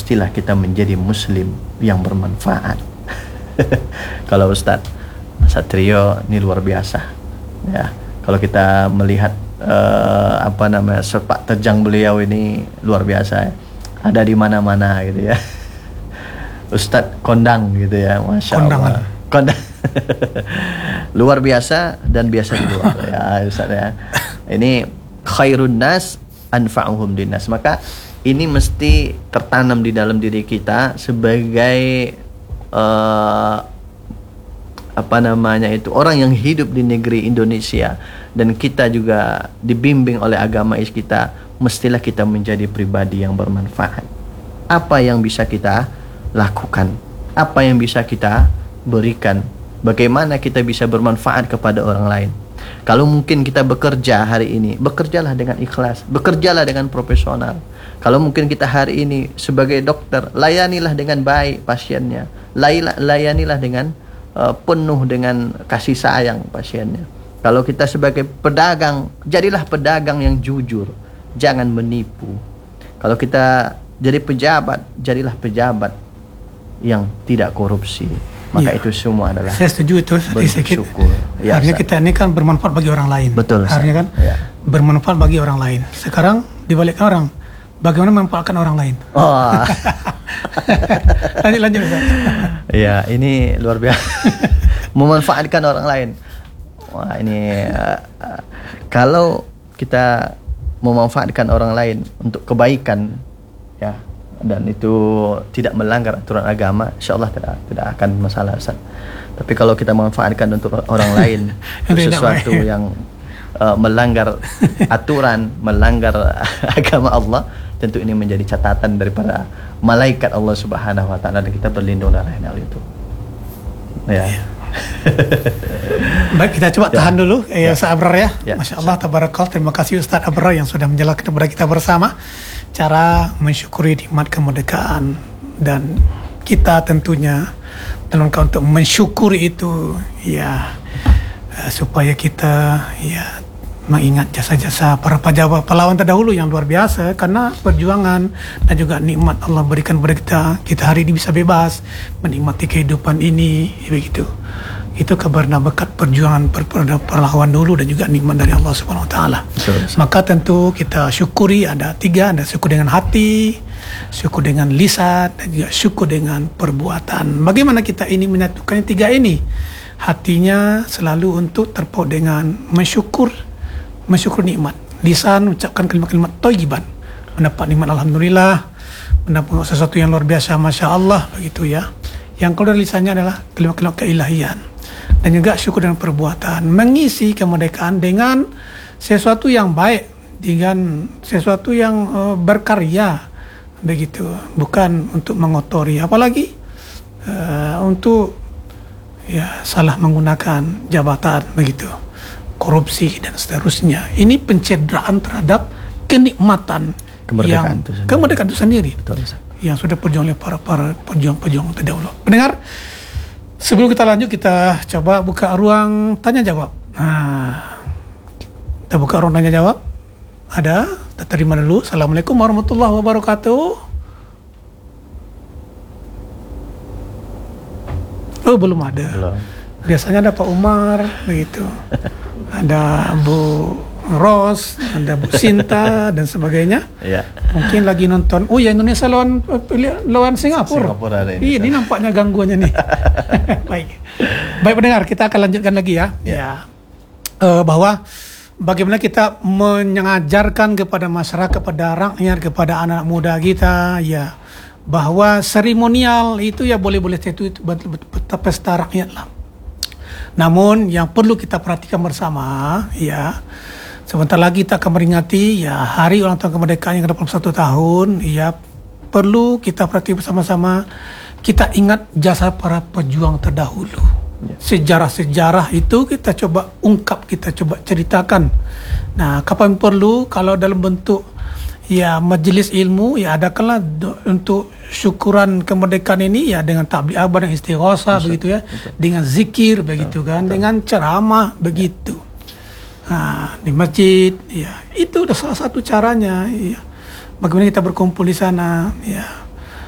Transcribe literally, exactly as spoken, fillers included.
mestilah kita menjadi muslim yang bermanfaat. Kalau Ustadz Satrio ini luar biasa ya. Kalau kita melihat uh, apa namanya sepak terjang beliau ini luar biasa ya. Ada di mana-mana gitu ya. Ustadz kondang gitu ya, masya Kondangan. Allah. Kondang. Luar biasa dan biasa di luar ya Ustadz ya. Ini khairun nas anfa'uhum linnas. Maka ini mesti tertanam di dalam diri kita sebagai uh, apa namanya itu orang yang hidup di negeri Indonesia, dan kita juga dibimbing oleh agama kita, mestilah kita menjadi pribadi yang bermanfaat. Apa yang bisa kita lakukan, apa yang bisa kita berikan, bagaimana kita bisa bermanfaat kepada orang lain. Kalau mungkin kita bekerja hari ini, bekerjalah dengan ikhlas, bekerjalah dengan profesional. Kalau mungkin kita hari ini sebagai dokter, layanilah dengan baik pasiennya, layanilah dengan uh, penuh dengan kasih sayang pasiennya. Kalau kita sebagai pedagang, jadilah pedagang yang jujur, jangan menipu. Kalau kita jadi pejabat, jadilah pejabat yang tidak korupsi. Maka ya, itu semua adalah saya setuju itu. Bersyukur. Ya, Artinya kita ini kan bermanfaat bagi orang lain. Betul. Artinya kan ya, bermanfaat bagi orang lain. Sekarang dibalikkan orang, bagaimana memanfaatkan orang lain? Oh. lanjut lanjut. Ya, ini luar biasa. Memanfaatkan orang lain. Wah, ini uh, uh, kalau kita memanfaatkan orang lain untuk kebaikan, ya, dan itu tidak melanggar aturan agama, insyaallah tidak tidak akan masalah, Ustaz. Tapi kalau kita memanfaatkan untuk orang lain sesuatu yang uh, melanggar aturan, melanggar agama Allah, tentu ini menjadi catatan daripada malaikat Allah Subhanahu wa taala, dan kita berlindung dari hal itu. Ya. Baik, kita coba ya. tahan dulu ya, Ustaz Abrar ya. ya. Masya Allah, tabarakallah. Terima kasih Ustaz Abrar yang sudah menjelaskan kepada kita bersama cara mensyukuri nikmat kemerdekaan, dan kita tentunya dalam rangka untuk mensyukuri itu ya, uh, supaya kita ya mengingat jasa-jasa para pejabat pahlawan terdahulu yang luar biasa, karena perjuangan dan juga nikmat Allah berikan kepada kita, kita hari ini bisa bebas menikmati kehidupan ini begitu. Itu karena berkat perjuangan pahlawan dulu dan juga nikmat dari Allah Subhanahu wa taala. Maka tentu kita syukuri, ada tiga, ada syukur dengan hati, syukur dengan lisan, dan juga syukur dengan perbuatan. Bagaimana kita ini menyatukan tiga ini? Hatinya selalu untuk terpaut dengan mensyukur, mensyukur nikmat. Lisan ucapkan kalimat-kalimat thayyiban, mendapat nikmat alhamdulillah, mendapat sesuatu yang luar biasa masya Allah begitu ya. Yang keluar dari lisannya adalah kalimat-kalimat keilahian, dan juga syukur dengan perbuatan, mengisi kemerdekaan dengan sesuatu yang baik, dengan sesuatu yang uh, berkarya begitu, bukan untuk mengotori, apalagi uh, untuk ya salah menggunakan jabatan begitu, korupsi dan seterusnya. Ini pencederaan terhadap kenikmatan kemerdekaan yang itu sendiri. kemerdekaan itu sendiri. Betul, yang sudah perjuang oleh para para pejuang-pejuang terdahulu. Pendengar, sebelum kita lanjut, kita coba buka ruang tanya jawab. Nah, kita buka ruang tanya jawab. Ada, kita terima dulu. Assalamualaikum warahmatullahi wabarakatuh. Oh, belum ada. Belum. Biasanya ada Pak Umar begitu. Ada Bu Ros, ada Bu Sinta dan sebagainya. Ya. Mungkin lagi nonton. Oh ya, Indonesia lawan lawan Singapura. Singapura hari ini. Iya, ini nampaknya gangguannya nih. Baik. Baik pendengar, kita akan lanjutkan lagi ya. Ya. Ya. Uh, bahwa bagaimana kita mengajarkan kepada masyarakat, kepada rakyat, kepada anak muda kita ya, bahwa seremonial itu ya boleh-boleh itu itu pesta rakyat lah. Namun yang perlu kita perhatikan bersama ya, sebentar lagi kita akan memperingati ya Hari Ulang Tahun Kemerdekaan yang ke delapan puluh satu tahun. Ya, perlu kita perhatikan bersama-sama. Kita ingat jasa para pejuang terdahulu. Ya. Sejarah-sejarah itu kita coba ungkap, kita coba ceritakan. Nah, kapan perlu, kalau dalam bentuk ya majelis ilmu, ya adakanlah do, untuk syukuran kemerdekaan ini ya dengan tabligh akbar dan istighosah begitu ya, betul. Dengan zikir begitu betul, kan, betul. Dengan ceramah begitu. Nah, di masjid, ya itu udah salah satu caranya. Ya. Bagaimana kita berkumpul di sana, ya.